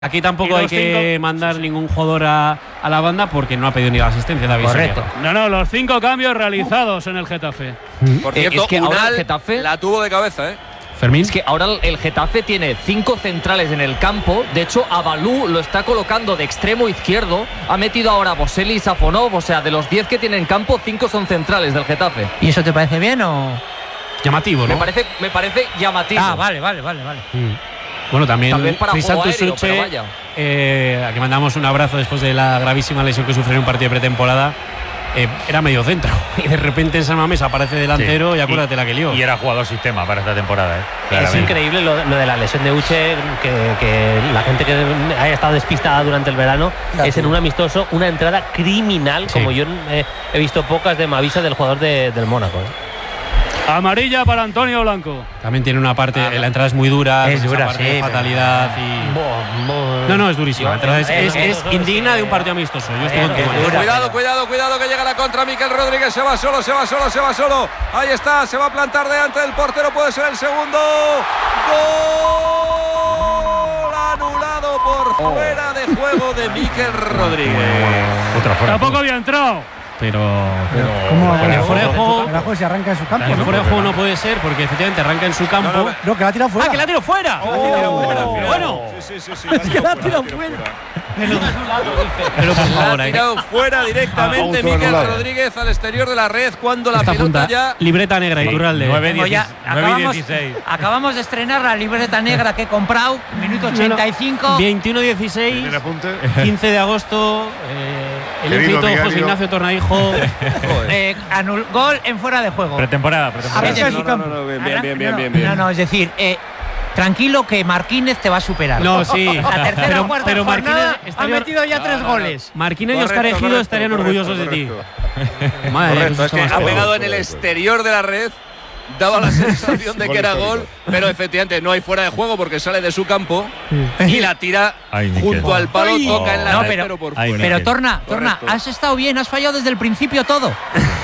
Aquí tampoco hay que mandar ningún jugador a la banda porque no ha pedido ni la asistencia, David. Correcto. No, los 5 cambios realizados en el Getafe. Por cierto, es que ahora el Getafe la tuvo de cabeza, ¿eh? Fermín. Es que ahora el Getafe tiene 5 centrales en el campo. De hecho, Abalú lo está colocando de extremo izquierdo. Ha metido ahora a Boselli y Safonov. O sea, de los 10 que tiene en campo, 5 son centrales del Getafe. ¿Y eso te parece bien o...? Llamativo, ¿no? Me parece llamativo. Ah, vale. Bueno, también Tal vez para Crisanto juego aéreo, Suche, pero vaya. a que mandamos un abrazo después de la gravísima lesión que sufrió en un partido de pretemporada. Era medio centro y de repente en San Mamés aparece delantero, sí. Y acuérdate la que lió. Y era jugador sistema para esta temporada, Es increíble lo de la lesión de Uche, que la gente que haya estado despistada durante el verano, claro, es en un amistoso una entrada criminal, sí. Como yo he visto pocas de Mavisa del jugador del Mónaco. Amarilla para Antonio Blanco. También tiene una parte, la entrada es muy dura, es dura, parte sí, de fatalidad y... No, es durísima. La entrada es indigna de un partido amistoso. Yo estoy contigo. Cuidado que llega la contra. Miquel Rodríguez se va solo. Ahí está, se va a plantar delante del portero, puede ser el segundo. Gol anulado por fuera de juego de Miquel Rodríguez. Tampoco había entrado. Pero ¿cómo fuera de juego? El juego se arranca en su campo. El fuera de juego no puede ser porque efectivamente arranca en su campo. No, que la ha tirado fuera. ¡Ah, que la ha tirado fuera! Bueno. Sí. Que la ha tirado fuera. Pero por favor, ha tirado fuera directamente Miquel Rodríguez al exterior de la red cuando la pelota ya... Libreta negra, Iturralde. 9-16. Acabamos de estrenar la libreta negra que he comprado, minuto 85. 21-16, 15 de agosto, el invito José Ignacio Tornaijo. Gol en fuera de juego. Pretemporada. Bien. No, es decir... tranquilo que Marquínez te va a superar. No, sí. La tercera o cuarta pero jornada ha metido ya 3 goles. Marquínez y Óscar Ejido estarían orgullosos de ti. Correcto, es que ha pegado en el exterior de la red. Daba la sensación de que era gol, pero efectivamente no hay fuera de juego porque sale de su campo y la tira junto al palo, toca en la red, pero por fuera. Pero Torna, has estado bien, has fallado desde el principio todo.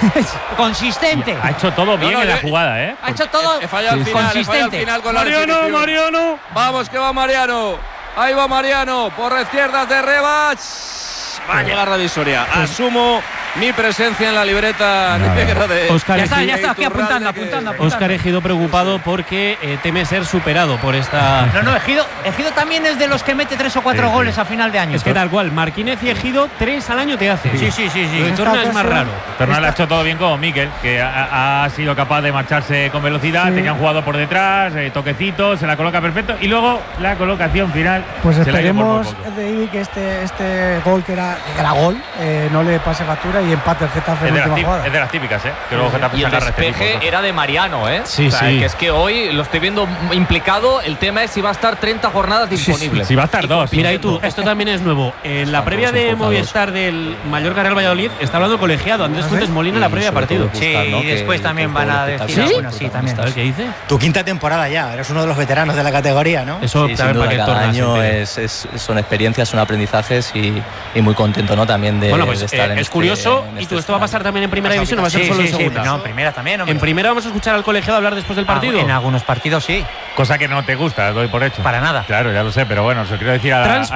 Consistente. Ha hecho todo bien en la jugada, ¿eh? Ha hecho todo consistente. Con Mariano. Vamos que va Mariano. Ahí va Mariano por la izquierda de Rebach. Va a llegar la Soria. Asumo mi presencia en la libreta negra de... Ya está, aquí apuntando. Óscar Ejido preocupado porque teme ser superado por esta... No, Ejido también es de los que mete 3 o 4 goles a final de año. Es que tal cual, Marquínez y Ejido 3 al año te hace. Sí. Torna es más raro. Torna lo ha hecho todo bien como Miquel, que ha sido capaz de marcharse con velocidad, tenía un jugador por detrás, toquecitos, se la coloca perfecto y luego la colocación final. Pues esperemos que este gol que era gol, no le pase factura y empate el Getafe en la última jugada. Es de las típicas, que luego Getafe y el saca despeje era de Mariano, Sí, o sea, sí. que es que hoy lo estoy viendo implicado. El tema es si va a estar 30 jornadas disponibles. Si va a estar 2. Mira, y tú, esto también es nuevo. En la previa de Movistar del Mallorca Real Valladolid está hablando colegiado Andrés Fuentes Molina en la previa de partido. Sí, y después también van a decir algunos, sí, también. ¿Sabes qué dice? Tu quinta temporada ya, eres uno de los veteranos de la categoría, ¿no? Eso Sí, también sin duda, para que cada Torna año son experiencias, son aprendizajes y muy contento, ¿no? También de, bueno, pues de estar en es curioso. en ¿Y este tú esto va a pasar también en primera división o va a ser solo en segunda? No, en primera también. ¿En primera vamos a escuchar al colegiado hablar después del partido? En algunos partidos sí. Cosa que no te gusta, doy por hecho. Para nada. Claro, ya lo sé, pero bueno, se lo quiero decir a la gente.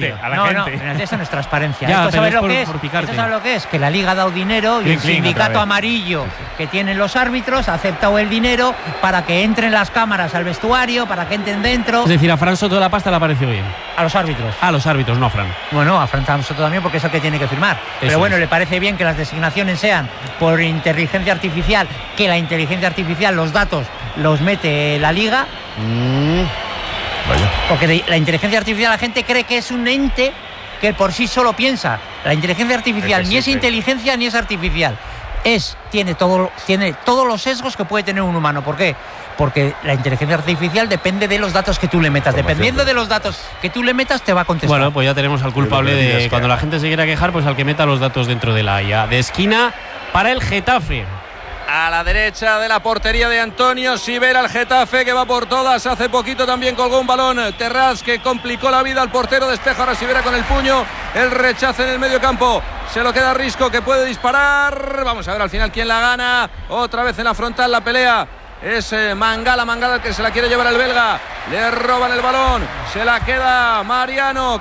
No, eso no es transparencia. Ya, ¿Esto sabes lo que es? picarte. ¿Esto sabes lo que es? Que la Liga ha dado dinero y el sindicato amarillo que tienen los árbitros ha aceptado el dinero para que entren las cámaras al vestuario, para que entren dentro. Es decir, a Fran Soto la pasta le ha parecido bien. A los árbitros. A los árbitros, no a Fran. Bueno, a Fran Soto también porque es el que tiene que firmar. Pero bueno, le parece bien que las designaciones sean por inteligencia artificial, que la inteligencia artificial, los datos los mete la Liga. Porque la inteligencia artificial la gente cree que es un ente que por sí solo piensa. La inteligencia artificial ni es inteligencia ni es artificial. Tiene todos los sesgos que puede tener un humano. ¿Por qué? Porque la inteligencia artificial depende de los datos que tú le metas. Dependiendo de los datos que tú le metas, te va a contestar. Bueno, pues ya tenemos al culpable de cuando la gente se quiera quejar, pues al que meta los datos dentro de la IA. De esquina para el Getafe. A la derecha de la portería de Antonio Sivera, el Getafe que va por todas. Hace poquito también colgó un balón Terraz que complicó la vida al portero. Despeja ahora Sivera con el puño. El rechazo en el medio campo. Se lo queda Risco que puede disparar. Vamos a ver al final quién la gana. Otra vez en la frontal la pelea Es Mangala el que se la quiere llevar el belga. Le roban el balón. Se la queda Mariano.